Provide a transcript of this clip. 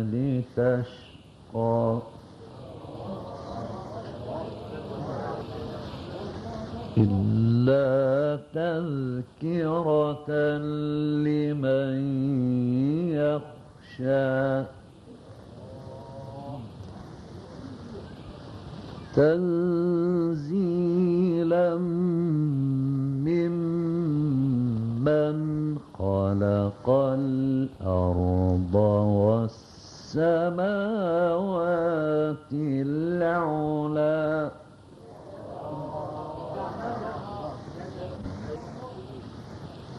لتشقى إلا تذكرة لمن يخشى تنزيلا ممن خلق الأرض والسماوات